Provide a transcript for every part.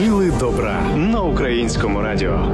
Сили добра на Українському радіо.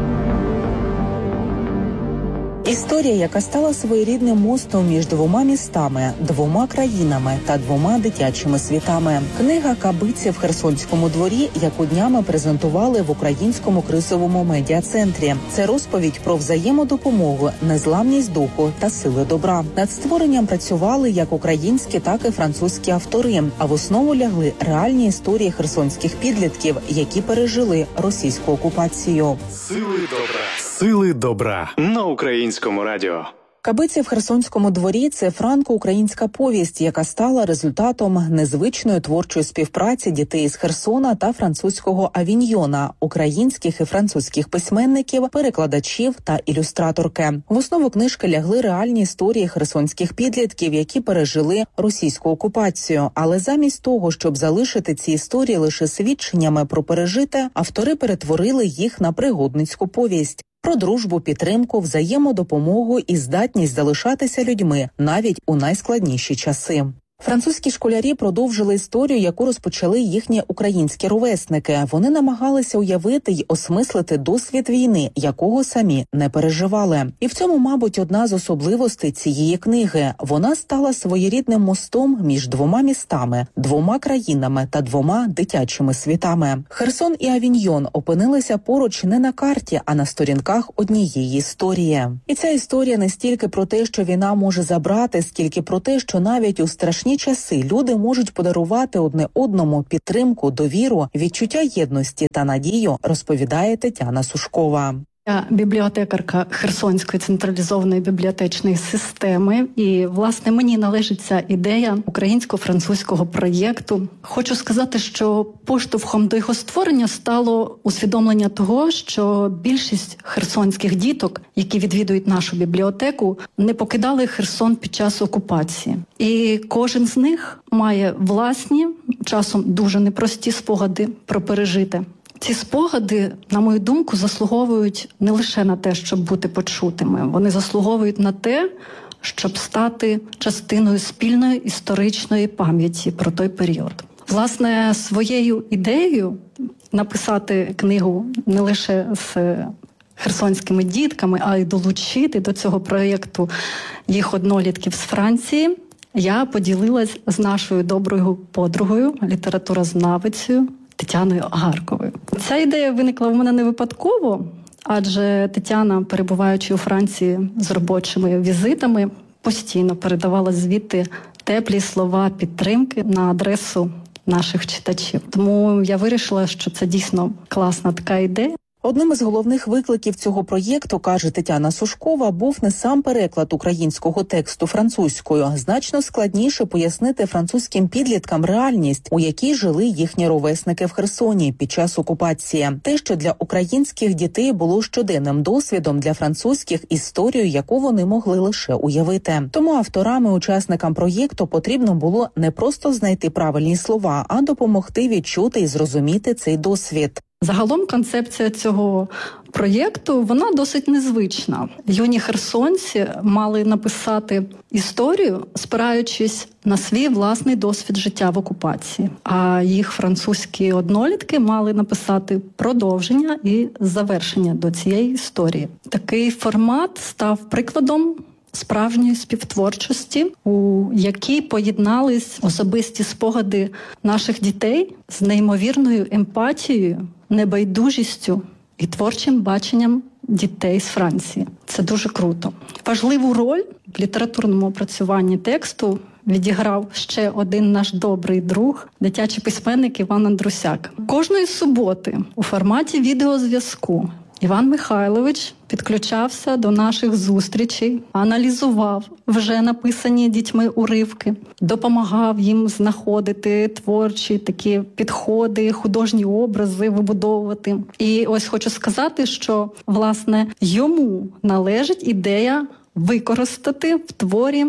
Історія, яка стала своєрідним мостом між двома містами, двома країнами та двома дитячими світами. Книга «Кабиця в Херсонському дворі», яку днями презентували в Українському кризовому медіа-центрі. Це розповідь про взаємодопомогу, незламність духу та сили добра. Над створенням працювали як українські, так і французькі автори, а в основу лягли реальні історії херсонських підлітків, які пережили російську окупацію. Сили добра. Сили добра на Українському радіо. «Кабиця в Херсонському дворі» – це франко-українська повість, яка стала результатом незвичної творчої співпраці дітей із Херсона та французького Авіньйона, українських і французьких письменників, перекладачів та ілюстраторки. В основу книжки лягли реальні історії херсонських підлітків, які пережили російську окупацію. Але замість того, щоб залишити ці історії лише свідченнями про пережите, автори перетворили їх на пригодницьку повість. Про дружбу, підтримку, взаємодопомогу і здатність залишатися людьми навіть у найскладніші часи. Французькі школярі продовжили історію, яку розпочали їхні українські ровесники. Вони намагалися уявити й осмислити досвід війни, якого самі не переживали. І в цьому, мабуть, одна з особливостей цієї книги. Вона стала своєрідним мостом між двома містами, двома країнами та двома дитячими світами. Херсон і Авіньйон опинилися поруч не на карті, а на сторінках однієї історії. І ця історія не стільки про те, що війна може забрати, скільки про те, що навіть у страшні часи люди можуть подарувати одне одному підтримку, довіру, відчуття єдності та надію, розповідає Тетяна Сушкова. Я бібліотекарка Херсонської централізованої бібліотечної системи, і, власне, мені належить ця ідея українсько-французького проєкту. Хочу сказати, що поштовхом до його створення стало усвідомлення того, що більшість херсонських діток, які відвідують нашу бібліотеку, не покидали Херсон під час окупації. І кожен з них має власні, часом дуже непрості спогади про пережите. Ці спогади, на мою думку, заслуговують не лише на те, щоб бути почутими. Вони заслуговують на те, щоб стати частиною спільної історичної пам'яті про той період. Власне, своєю ідеєю написати книгу не лише з херсонськими дітками, а й долучити до цього проєкту їх однолітків з Франції, я поділилась з нашою доброю подругою, літературознавицею Тетяною Агарковою. Ця ідея виникла в мене не випадково, адже Тетяна, перебуваючи у Франції з робочими візитами, постійно передавала звідти теплі слова підтримки на адресу наших читачів. Тому я вирішила, що це дійсно класна така ідея. Одним із головних викликів цього проєкту, каже Тетяна Сушкова, був не сам переклад українського тексту французькою. Значно складніше пояснити французьким підліткам реальність, у якій жили їхні ровесники в Херсоні під час окупації. Те, що для українських дітей було щоденним досвідом, для французьких – історією, яку вони могли лише уявити. Тому авторам і учасникам проєкту потрібно було не просто знайти правильні слова, а допомогти відчути і зрозуміти цей досвід. Загалом концепція цього проєкту, вона досить незвична. Юні херсонці мали написати історію, спираючись на свій власний досвід життя в окупації. А їх французькі однолітки мали написати продовження і завершення до цієї історії. Такий формат став прикладом справжньої співтворчості, у якій поєднались особисті спогади наших дітей з неймовірною емпатією, небайдужістю і творчим баченням дітей з Франції. Це дуже круто. Важливу роль в літературному опрацюванні тексту відіграв ще один наш добрий друг, дитячий письменник Іван Андрусяк. Кожної суботи у форматі відеозв'язку Іван Михайлович підключався до наших зустрічей, аналізував вже написані дітьми уривки, допомагав їм знаходити творчі такі підходи, художні образи вибудовувати. І ось хочу сказати, що, власне, йому належить ідея використати в творі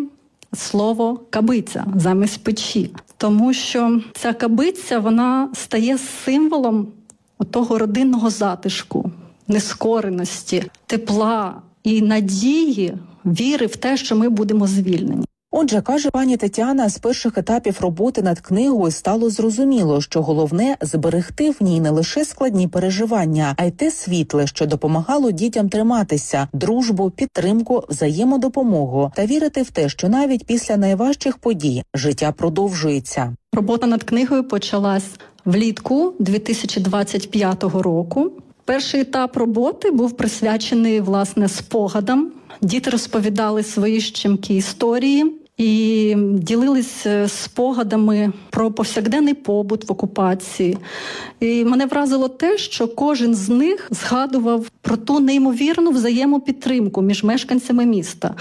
слово «кабиця» замість печі. Тому що ця кабиця, вона стає символом того родинного затишку, нескореності, тепла і надії, віри в те, що ми будемо звільнені. Отже, каже пані Тетяна, з перших етапів роботи над книгою стало зрозуміло, що головне – зберегти в ній не лише складні переживання, а й те світле, що допомагало дітям триматися, дружбу, підтримку, взаємодопомогу та вірити в те, що навіть після найважчих подій життя продовжується. Робота над книгою почалась влітку 2025 року. Перший етап роботи був присвячений, власне, спогадам. Діти розповідали свої щемкі історії і ділились спогадами про повсякденний побут в окупації. І мене вразило те, що кожен з них згадував про ту неймовірну взаємопідтримку між мешканцями міста,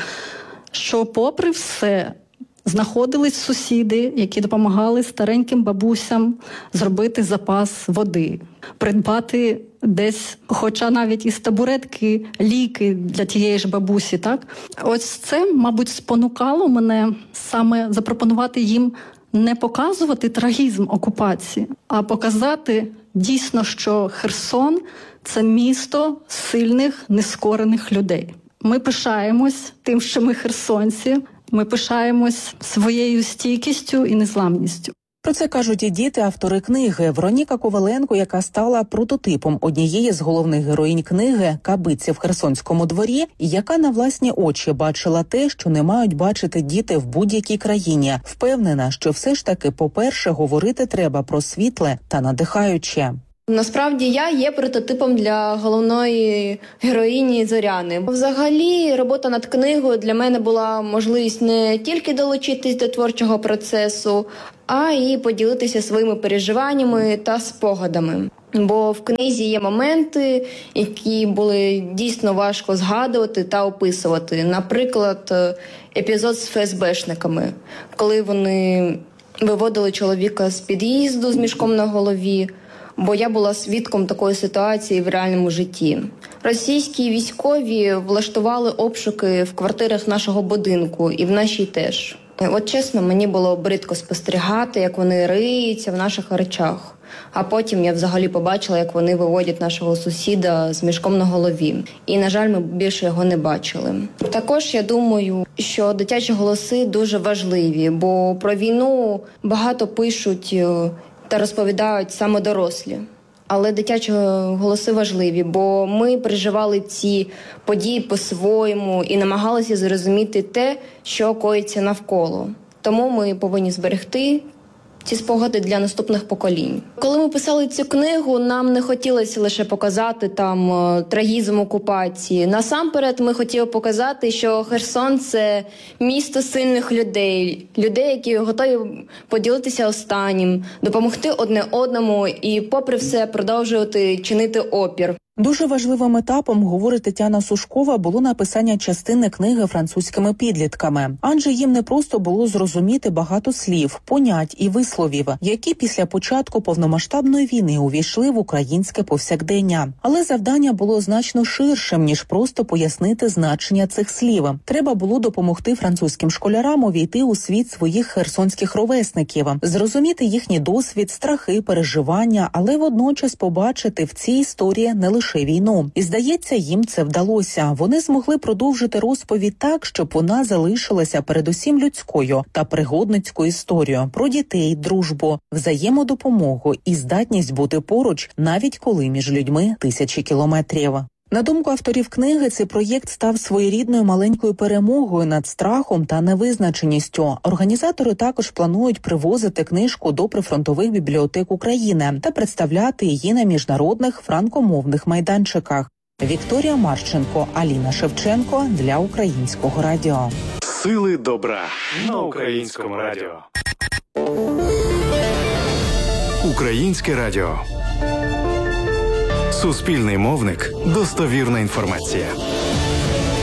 що попри все знаходились сусіди, які допомагали стареньким бабусям зробити запас води, придбати десь, хоча навіть із табуретки, ліки для тієї ж бабусі. Так? Ось це, мабуть, спонукало мене саме запропонувати їм не показувати трагізм окупації, а показати дійсно, що Херсон – це місто сильних, нескорених людей. Ми пишаємось тим, що ми херсонці, ми пишаємось своєю стійкістю і незламністю. Про це кажуть і діти, автори книги. Вероніка Коваленко, яка стала прототипом однієї з головних героїнь книги «Кабиці в Херсонському дворі», і яка на власні очі бачила те, що не мають бачити діти в будь-якій країні, впевнена, що все ж таки, по-перше, говорити треба про світле та надихаюче. Насправді я є прототипом для головної героїні Зоряни. Взагалі, робота над книгою для мене була можливість не тільки долучитись до творчого процесу, а й поділитися своїми переживаннями та спогадами. Бо в книзі є моменти, які були дійсно важко згадувати та описувати. Наприклад, епізод з ФСБшниками, коли вони виводили чоловіка з під'їзду з мішком на голові, бо я була свідком такої ситуації в реальному житті. Російські військові влаштували обшуки в квартирах нашого будинку і в нашій теж. От чесно, мені було бридко спостерігати, як вони риються в наших речах. А потім я взагалі побачила, як вони виводять нашого сусіда з мішком на голові. І, на жаль, ми більше його не бачили. Також я думаю, що дитячі голоси дуже важливі, бо про війну багато пишуть та розповідають саме дорослі. Але дитячі голоси важливі, бо ми переживали ці події по-своєму і намагалися зрозуміти те, що коїться навколо. Тому ми повинні зберегти ці спогади для наступних поколінь. Коли ми писали цю книгу, нам не хотілося лише показати там трагізм окупації. Насамперед ми хотіли показати, що Херсон – це місто сильних людей, які готові поділитися останнім, допомогти одне одному і, попри все, продовжувати чинити опір. Дуже важливим етапом, говорить Тетяна Сушкова, було написання частини книги французькими підлітками. Адже їм не просто було зрозуміти багато слів, понять і висловів, які після початку повномасштабної війни увійшли в українське повсякдення. Але завдання було значно ширшим, ніж просто пояснити значення цих слів. Треба було допомогти французьким школярам увійти у світ своїх херсонських ровесників, зрозуміти їхній досвід, страхи, переживання, але водночас побачити в цій історії не лише війну. І, здається, їм це вдалося. Вони змогли продовжити розповідь так, щоб вона залишилася передусім людською та пригодницькою історією про дітей, дружбу, взаємодопомогу і здатність бути поруч, навіть коли між людьми тисячі кілометрів. На думку авторів книги, цей проєкт став своєрідною маленькою перемогою над страхом та невизначеністю. Організатори також планують привозити книжку до прифронтових бібліотек України та представляти її на міжнародних франкомовних майданчиках. Вікторія Марченко, Аліна Шевченко для Українського радіо. Сили добра на Українському радіо. Українське радіо. Суспільний мовник. Достовірна інформація.